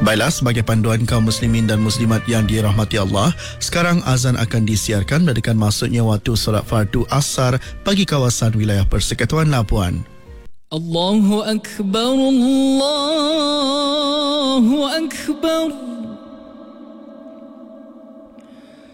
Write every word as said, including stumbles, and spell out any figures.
Baiklah, sebagai panduan kaum muslimin dan muslimat yang dirahmati Allah, sekarang azan akan disiarkan menandakan masuknya waktu solat fardu asar bagi kawasan wilayah Persekutuan Labuan. Allahu Akbar, Allah